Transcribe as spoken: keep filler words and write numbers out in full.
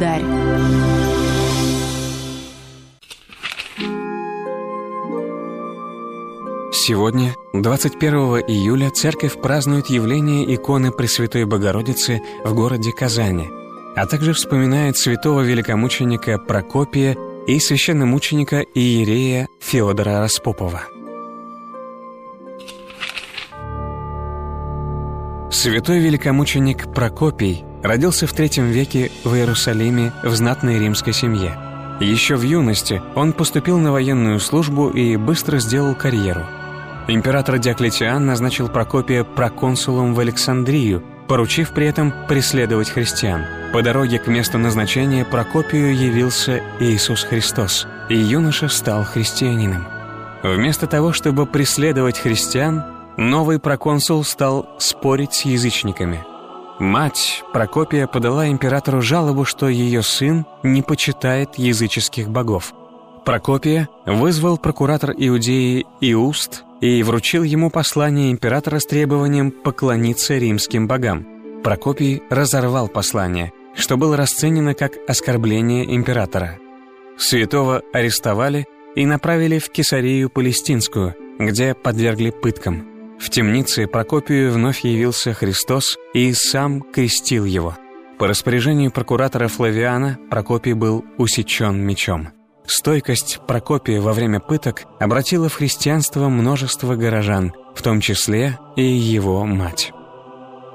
Царь. Сегодня, двадцать первого июля, церковь празднует явление иконы Пресвятой Богородицы в городе Казани, а также вспоминает святого великомученика Прокопия и священномученика иерея Феодора Распопова. Святой великомученик Прокопий родился в третьем веке в Иерусалиме в знатной римской семье. Еще в юности он поступил на военную службу и быстро сделал карьеру. Император Диоклетиан назначил Прокопия проконсулом в Александрию, поручив при этом преследовать христиан. По дороге к месту назначения Прокопию явился Иисус Христос, и юноша стал христианином. Вместо того, чтобы преследовать христиан, новый проконсул стал спорить с язычниками. Мать Прокопия подала императору жалобу, что ее сын не почитает языческих богов. Прокопия вызвал прокуратор Иудеи Иуст и вручил ему послание императора с требованием поклониться римским богам. Прокопий разорвал послание, что было расценено как оскорбление императора. Святого арестовали и направили в Кесарию Палестинскую, где подвергли пыткам. В темнице Прокопию вновь явился Христос и сам крестил его. По распоряжению прокуратора Флавиана Прокопий был усечен мечом. Стойкость Прокопия во время пыток обратила в христианство множество горожан, в том числе и его мать.